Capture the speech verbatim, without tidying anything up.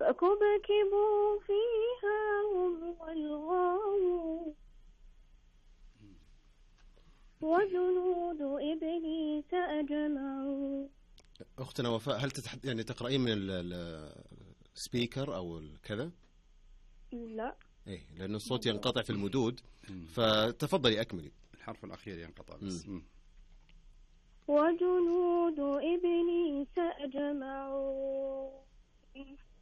فكبكبوا فيها هم والغاوون وجنود إبليس أجمعون. أختنا وفاء، هل تتحد يعني تقرأين من السبيكر أو كذا؟ لا. إيه، لأن الصوت ينقطع في المدود، فتفضلي أكملي. الحرف الأخير ينقطع بس. م. وجنود إبليس أجمعون